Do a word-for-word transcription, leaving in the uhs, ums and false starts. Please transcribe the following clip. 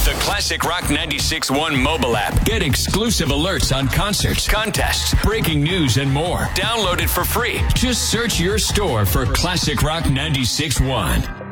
The Classic Rock ninety-six point one mobile app. Get exclusive alerts on concerts, contests, breaking news, and more. Download it for free. Just search your store for Classic Rock ninety-six point one.